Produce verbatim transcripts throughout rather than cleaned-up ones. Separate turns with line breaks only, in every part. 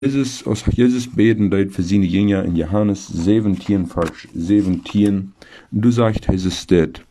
Jesus, als Jesus beten deed für seine Jünger in Johannes zeventien, Vers zeventien, du sagst Jesus dit,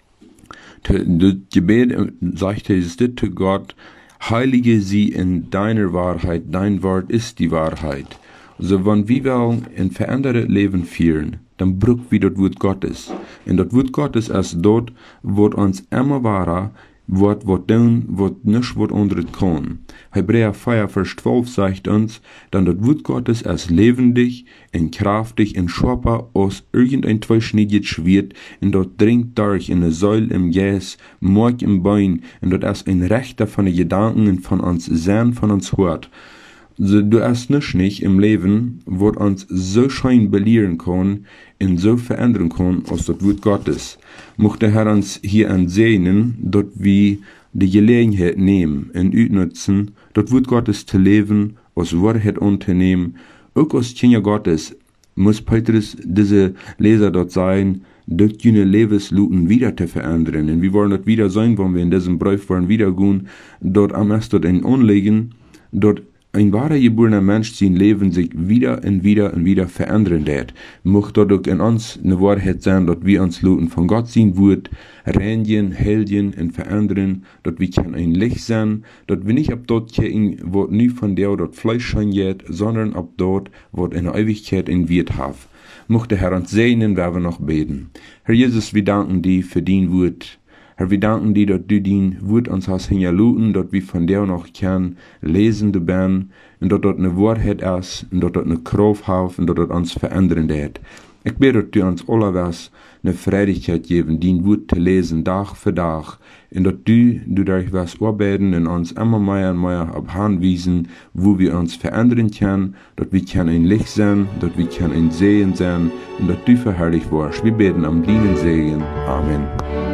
du Gebet sagt Jesus dit zu Gott, heilige sie in deiner Wahrheit, dein Wort ist die Wahrheit. Also wenn wir wollen ein verändertes Leben führen, dann braucht wir das Wort Gottes. Und das Wort Gottes ist dort, wo uns immer wahrer, wat wat doen, wat nicht wat ondert kann. Hebräer vier, Vers zwölf sagt uns, dann das Wort Gottes ist lebendig und kraftig und schärfer als irgendein zweischneidiges Schwert und dort dringt durch in eine Säule im Jes, Mark im Bein und dort ist ein Rechter von den Gedanken und von uns Sinn, von uns hört. So, du hast nicht nicht im Leben, wo uns so schein belehren kann und so verändern kann, als das Wort Gottes. Mocht der Herr uns hier ansehen, dort wir die Gelegenheit nehmen und utnutzen, das Wort Gottes zu leben, als Wahrheit unternehmen, auch als Kinder Gottes, muss Petrus diese Leser dort sein, dort jene Lebensluten wieder zu verändern. Und wir wollen dort wieder sein, wenn wir in diesem Brief wollen wieder gehen, dort am erst dort ein Anliegen, dort ein wahrer geborener Mensch sein Leben sich wieder und wieder und wieder verändern wird. Mocht dort auch in uns eine Wahrheit sein, dass wir uns Luten von Gott sein wird, reinigen, helden und verändern, dass wir können ein Licht sein, dass wir nicht ab dort gehen, wo nie von der dort Fleisch scheint, sondern ab dort, wo in der Ewigkeit in wird haben. Mocht der Herr uns segnen, werden wir noch beten. Herr Jesus, wir danken dir für dein Wort. Herr, wir danken dir, dass du dein Wort uns hast hinterlassen, dass wir von dir noch können lesen, du ben, und dass dort eine Wahrheit ist, und dass dort eine Kraft hat, und dass dort uns verändern wird. Ich bete, dass du uns alle was eine Freudigkeit geben, dein Wort zu lesen, Tag für Tag, und dass du, du durch was arbeiten und uns immer mehr und mehr auf Hand wiesen, wo wir uns verändern können, dass wir können ein Licht sein, dass wir können ein Sehen sein, und dass du verherrlicht wirst. Wir beten am deinen Segen. Amen.